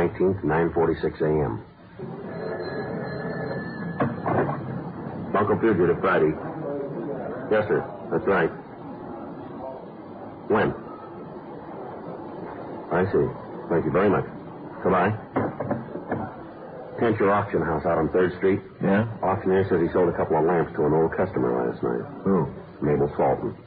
19th, 9:46 a.m. Bunko Fugitive, Friday. Yes, sir. That's right. When? I see. Thank you very much. Goodbye. Tenture Auction House out on 3rd Street. Yeah? Auctioneer says he sold a couple of lamps to an old customer last night. Who? Mabel Salton.